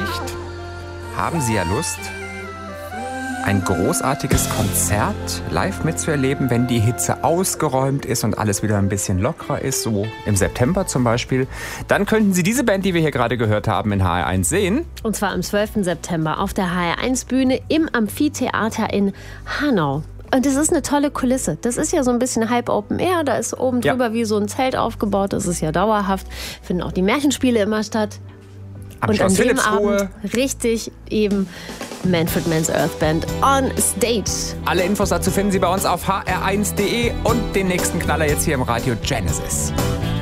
Vielleicht haben Sie ja Lust, ein großartiges Konzert live mitzuerleben, wenn die Hitze ausgeräumt ist und alles wieder ein bisschen lockerer ist, so im September zum Beispiel. Dann könnten Sie diese Band, die wir hier gerade gehört haben, in HR1 sehen. Und zwar am 12. September auf der HR1-Bühne im Amphitheater in Hanau. Und das ist eine tolle Kulisse. Das ist ja so ein bisschen halb Open Air. Da ist oben drüber wie so ein Zelt aufgebaut. Das ist ja dauerhaft. Finden auch die Märchenspiele immer statt. Und an dem Abend richtig eben Manfred Mann's Earth Band on Stage. Alle Infos dazu finden Sie bei uns auf hr1.de und den nächsten Knaller jetzt hier im Radio Genesis.